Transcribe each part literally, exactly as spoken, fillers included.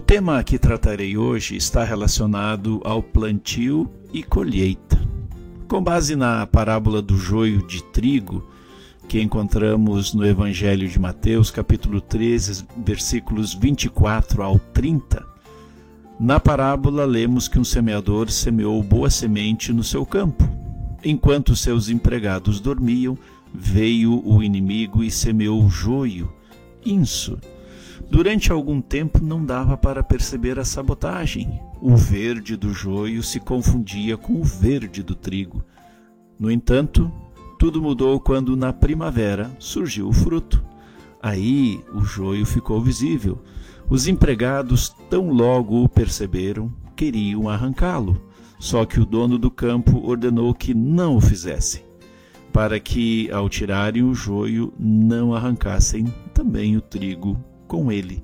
tema que tratarei hoje está relacionado ao plantio e colheita. Com base na parábola do joio de trigo, que encontramos no Evangelho de Mateus, capítulo treze, versículos vinte e quatro ao trinta, na parábola lemos que um semeador semeou boa semente no seu campo. Enquanto seus empregados dormiam, veio o inimigo e semeou o joio, inso. Durante algum tempo não dava para perceber a sabotagem. O verde do joio se confundia com o verde do trigo. No entanto, tudo mudou quando na primavera surgiu o fruto. Aí o joio ficou visível. Os empregados, tão logo o perceberam, queriam arrancá-lo. Só que o dono do campo ordenou que não o fizessem, para que, ao tirarem o joio, não arrancassem também o trigo com ele.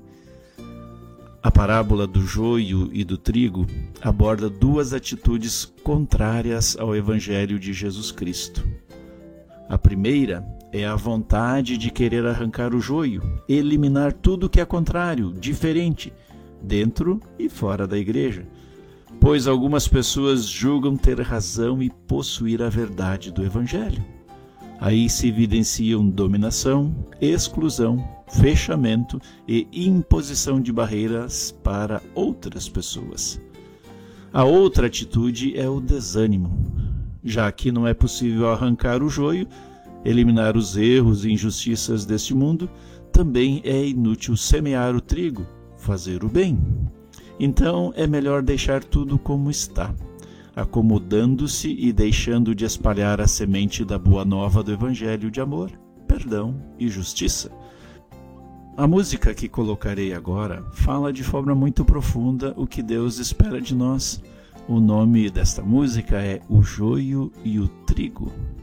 A parábola do joio e do trigo aborda duas atitudes contrárias ao Evangelho de Jesus Cristo. A primeira é a vontade de querer arrancar o joio, eliminar tudo que é contrário, diferente, dentro e fora da igreja, pois algumas pessoas julgam ter razão e possuir a verdade do Evangelho. Aí se evidenciam dominação, exclusão, fechamento e imposição de barreiras para outras pessoas. A outra atitude é o desânimo. Já que não é possível arrancar o joio, eliminar os erros e injustiças deste mundo, também é inútil semear o trigo, fazer o bem. Então é melhor deixar tudo como está, acomodando-se e deixando de espalhar a semente da boa nova do Evangelho de amor, perdão e justiça. A música que colocarei agora fala de forma muito profunda o que Deus espera de nós. O nome desta música é O Joio e o Trigo.